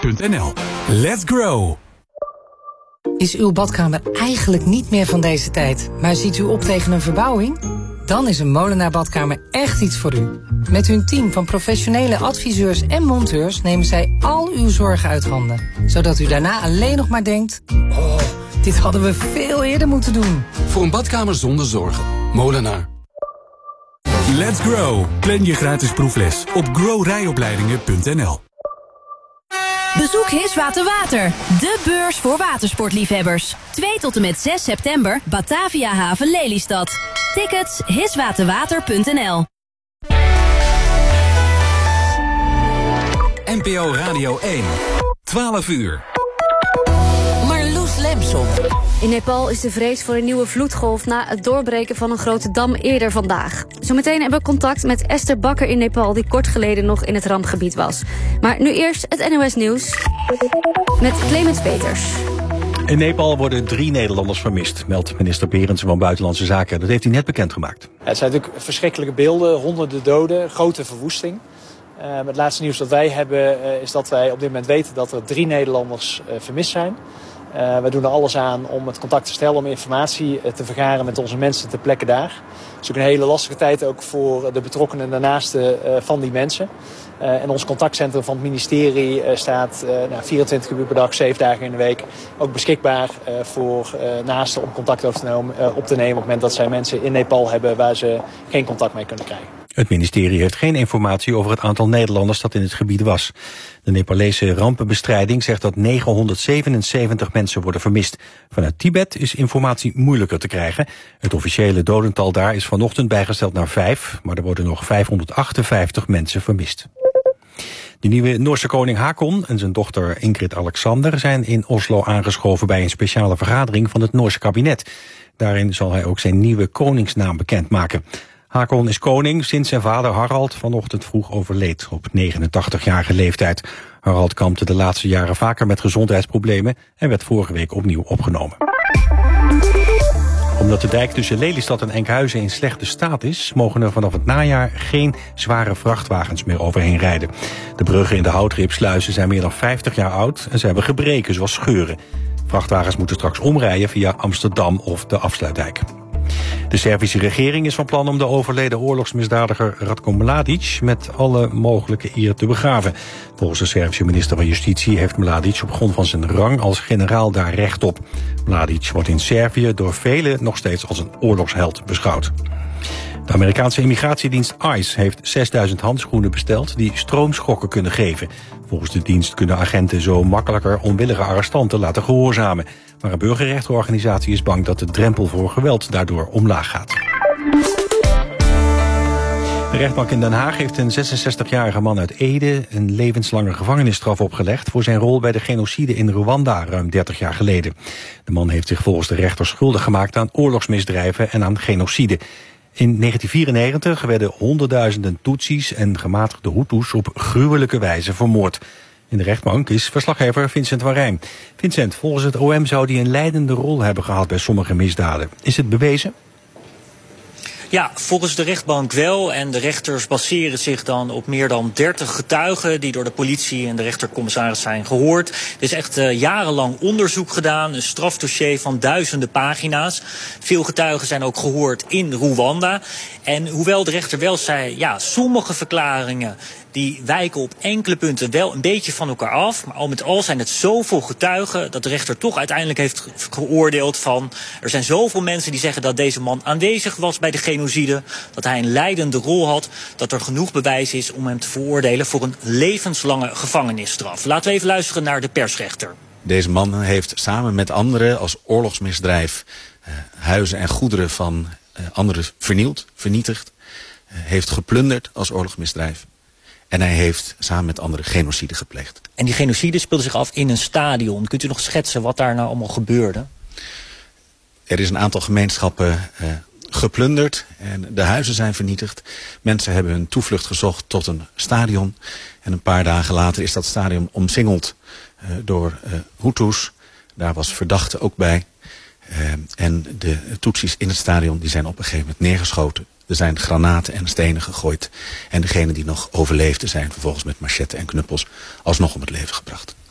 www.ncrw.nl. Let's grow! Is uw badkamer eigenlijk niet meer van deze tijd, maar ziet u op tegen een verbouwing? Dan is een Molenaar badkamer echt iets voor u. Met hun team van professionele adviseurs en monteurs nemen zij al uw zorgen uit handen. Zodat u daarna alleen nog maar denkt, oh, dit hadden we veel eerder moeten doen. Voor een badkamer zonder zorgen. Molenaar. Let's grow. Plan je gratis proefles op growrijopleidingen.nl. Bezoek Hiswater Water, de beurs voor watersportliefhebbers. 2 tot en met 6 september, Batavia Haven Lelystad. Tickets hiswaterwater.nl. NPO Radio 1. 12 uur. Marloes Lemson. In Nepal is de vrees voor een nieuwe vloedgolf na het doorbreken van een grote dam eerder vandaag. Zometeen hebben we contact met Esther Bakker in Nepal, die kort geleden nog in het rampgebied was. Maar nu eerst het NOS Nieuws met Clemens Peters. In Nepal worden 3 Nederlanders vermist, meldt minister Berendsen van Buitenlandse Zaken. Dat heeft hij net bekendgemaakt. Ja, het zijn natuurlijk verschrikkelijke beelden, honderden doden, grote verwoesting. Het laatste nieuws dat wij hebben is dat wij op dit moment weten dat er 3 Nederlanders vermist zijn. Wij doen er alles aan om het contact te stellen, om informatie te vergaren met onze mensen ter plekke daar. Het is ook een hele lastige tijd ook voor de betrokkenen en de naasten van die mensen. En ons contactcentrum van het ministerie staat 24 uur per dag, 7 dagen in de week ook beschikbaar voor naasten om contact op te nemen op het moment dat zij mensen in Nepal hebben waar ze geen contact mee kunnen krijgen. Het ministerie heeft geen informatie over het aantal Nederlanders dat in het gebied was. De Nepalese rampenbestrijding zegt dat 977 mensen worden vermist. Vanuit Tibet is informatie moeilijker te krijgen. Het officiële dodental daar is vanochtend bijgesteld naar 5, maar er worden nog 558 mensen vermist. De nieuwe Noorse koning Haakon en zijn dochter Ingrid Alexander zijn in Oslo aangeschoven bij een speciale vergadering van het Noorse kabinet. Daarin zal hij ook zijn nieuwe koningsnaam bekendmaken. Haakon is koning sinds zijn vader Harald vanochtend vroeg overleed op 89-jarige leeftijd. Harald kampte de laatste jaren vaker met gezondheidsproblemen en werd vorige week opnieuw opgenomen. Omdat de dijk tussen Lelystad en Enkhuizen in slechte staat is, mogen er vanaf het najaar geen zware vrachtwagens meer overheen rijden. De bruggen in de houtripsluizen zijn meer dan 50 jaar oud en ze hebben gebreken zoals scheuren. Vrachtwagens moeten straks omrijden via Amsterdam of de Afsluitdijk. De Servische regering is van plan om de overleden oorlogsmisdadiger Ratko Mladic met alle mogelijke eer te begraven. Volgens de Servische minister van Justitie heeft Mladic op grond van zijn rang als generaal daar recht op. Mladic wordt in Servië door velen nog steeds als een oorlogsheld beschouwd. De Amerikaanse immigratiedienst ICE heeft 6000 handschoenen besteld die stroomschokken kunnen geven. Volgens de dienst kunnen agenten zo makkelijker onwillige arrestanten laten gehoorzamen. Maar een burgerrechtenorganisatie is bang dat de drempel voor geweld daardoor omlaag gaat. De rechtbank in Den Haag heeft een 66-jarige man uit Ede een levenslange gevangenisstraf opgelegd voor zijn rol bij de genocide in Rwanda ruim 30 jaar geleden. De man heeft zich volgens de rechter schuldig gemaakt aan oorlogsmisdrijven en aan genocide. In 1994 werden honderdduizenden Tutsis en gematigde Hutus op gruwelijke wijze vermoord. In de rechtbank is verslaggever Vincent van Rijn. Vincent, volgens het OM zou hij een leidende rol hebben gehad bij sommige misdaden. Is het bewezen? Ja, volgens de rechtbank wel. En de rechters baseren zich dan op meer dan 30 getuigen die door de politie en de rechtercommissaris zijn gehoord. Er is echt jarenlang onderzoek gedaan, een strafdossier van duizenden pagina's. Veel getuigen zijn ook gehoord in Rwanda. En hoewel de rechter wel zei, ja, sommige verklaringen die wijken op enkele punten wel een beetje van elkaar af. Maar al met al zijn het zoveel getuigen dat de rechter toch uiteindelijk heeft geoordeeld van er zijn zoveel mensen die zeggen dat deze man aanwezig was bij de genocide, dat hij een leidende rol had, dat er genoeg bewijs is om hem te veroordelen voor een levenslange gevangenisstraf. Laten we even luisteren naar de persrechter. Deze man heeft samen met anderen als oorlogsmisdrijf huizen en goederen van anderen vernietigd, heeft geplunderd als oorlogsmisdrijf. En hij heeft samen met anderen genocide gepleegd. En die genocide speelde zich af in een stadion. Kunt u nog schetsen wat daar nou allemaal gebeurde? Er is een aantal gemeenschappen geplunderd en de huizen zijn vernietigd. Mensen hebben hun toevlucht gezocht tot een stadion. En een paar dagen later is dat stadion omsingeld door Hutus. Daar was verdachte ook bij. En de Tutsis in het stadion die zijn op een gegeven moment neergeschoten. Er zijn granaten en stenen gegooid. En degenen die nog overleefden zijn vervolgens met machetten en knuppels alsnog om het leven gebracht.